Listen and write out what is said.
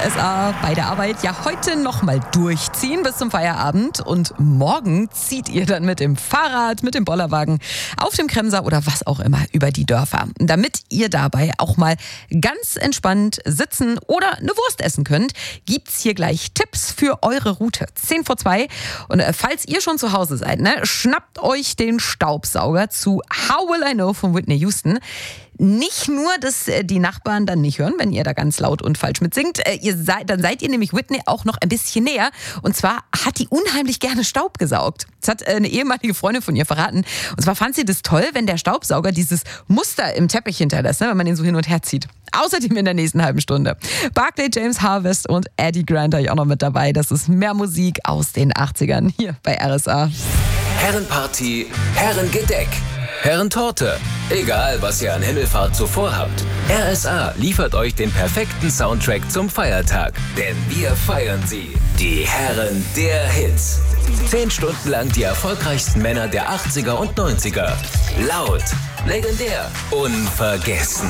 RSA bei der Arbeit ja heute nochmal durchziehen bis zum Feierabend. Und morgen zieht ihr dann mit dem Fahrrad, mit dem Bollerwagen, auf dem Kremser oder was auch immer über die Dörfer. Damit ihr dabei auch mal ganz entspannt sitzen oder eine Wurst essen könnt, gibt's hier gleich Tipps für eure Route. 10 vor 2. Und falls ihr schon zu Hause seid, schnappt euch den Staubsauger zu How Will I Know von Whitney Houston. Nicht nur, dass die Nachbarn dann nicht hören, wenn ihr da ganz laut und falsch mitsingt. Dann seid ihr nämlich Whitney auch noch ein bisschen näher. Und zwar hat die unheimlich gerne Staub gesaugt. Das hat eine ehemalige Freundin von ihr verraten. Und zwar fand sie das toll, wenn der Staubsauger dieses Muster im Teppich hinterlässt, wenn man den so hin und her zieht. Außerdem in der nächsten halben Stunde Barclay James Harvest und Eddie Grant habe ich auch noch mit dabei. Das ist mehr Musik aus den 80ern hier bei RSA. Herrenparty, Herrengedeck, Herrentorte. Egal, was ihr an Himmelfahrt zuvor habt. RSA liefert euch den perfekten Soundtrack zum Feiertag. Denn wir feiern sie. Die Herren der Hits. 10 Stunden lang die erfolgreichsten Männer der 80er und 90er. Laut, legendär, unvergessen.